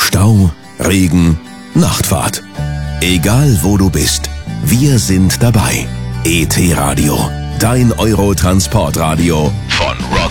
Stau, Regen, Nachtfahrt. Egal wo du bist, wir sind dabei. ET Radio, dein Euro-Transportradio von Rock